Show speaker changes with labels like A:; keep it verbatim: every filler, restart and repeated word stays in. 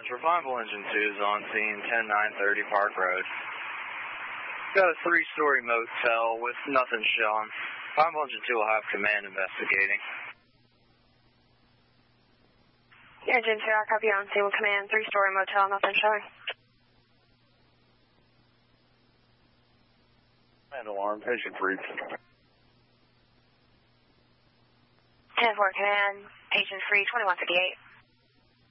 A: Revival Engine two is on scene, ten nine thirty Park Road. Got a three-story motel with nothing shown. Revival Engine two will have command investigating.
B: Engine two, I copy on scene with command, three-story motel, nothing showing.
C: And alarm, patient three.
B: ten four command, patient three, twenty-one fifty-eight.